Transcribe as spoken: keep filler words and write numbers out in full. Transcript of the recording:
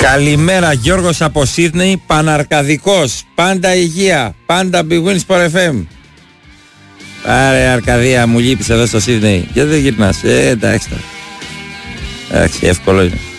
Καλημέρα, Γιώργος από Σίδνεϊ, Παναρκαδικός, πάντα υγεία, πάντα Big Wins for εφ εμ. Άρε Αρκαδία, μου λείπεις εδώ στο Σίδνεϊ. Γιατί δεν γυρνάς? Ε, εντάξει. Εντάξει, εύκολο είναι.